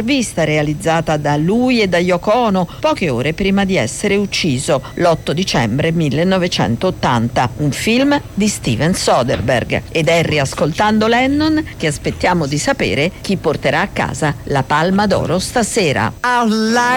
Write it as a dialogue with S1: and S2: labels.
S1: un'intervista realizzata da lui e da Yoko Ono poche ore prima di essere ucciso, l'8 dicembre 1980, un film di Steven Soderbergh. Ed è riascoltando Lennon che aspettiamo di sapere chi porterà a casa la Palma d'Oro stasera.
S2: Our life